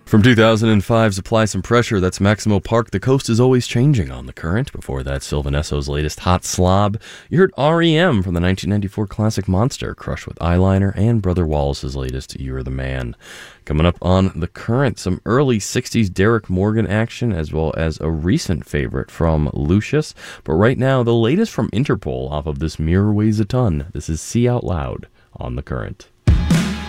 From 2005's Apply Some Pressure, that's Maximo Park, The Coast is Always Changing on The Current. Before that, Sylvan Esso's latest Hot Slob. You heard R.E.M. from the 1994 classic Monster, Crush with Eyeliner, and Brother Wallace's latest You're the Man. Coming up on The Current, some early 60s Derek Morgan action, as well as a recent favorite from Lucius. But right now, the latest from Interpol off of this Mirror Weighs a Ton. This is See Out Loud on The Current.